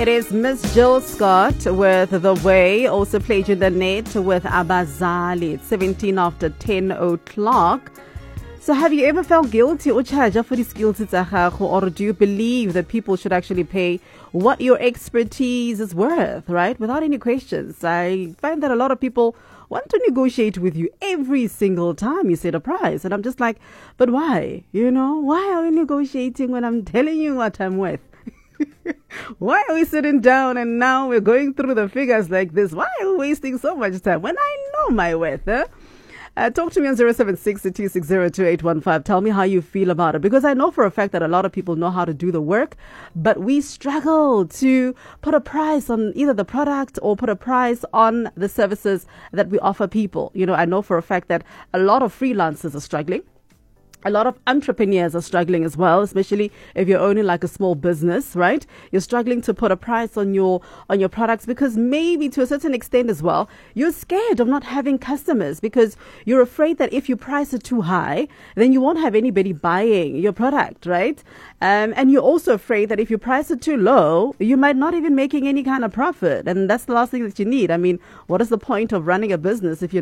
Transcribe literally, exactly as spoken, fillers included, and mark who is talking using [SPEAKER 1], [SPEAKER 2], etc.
[SPEAKER 1] It is Miss Jill Scott with The Way, also played in the net with Abazali. It's seventeen after ten o'clock. So have you ever felt guilty or charged for the skills, or do you believe that people should actually pay what your expertise is worth, right? Without any questions. I find that a lot of people want to negotiate with you every single time you set a price. And I'm just like, but why? You know, why are we negotiating when I'm telling you what I'm worth? Why are we sitting down and now we're going through the figures like this? Why are we wasting so much time when I know my worth? Huh? Uh, talk to me on zero seven six, two six zero, two eight one five. Tell me how you feel about it, because I know for a fact that a lot of people know how to do the work, but we struggle to put a price on either the product or put a price on the services that we offer people. You know, I know for a fact that a lot of freelancers are struggling. A lot of entrepreneurs are struggling as well, especially if you're owning like a small business, right? You're struggling to put a price on your on your products because maybe to a certain extent as well, you're scared of not having customers because you're afraid that if you price it too high, then you won't have anybody buying your product, right? Um, and you're also afraid that if you price it too low, you might not even making any kind of profit. And that's the last thing that you need. I mean, what is the point of running a business if you're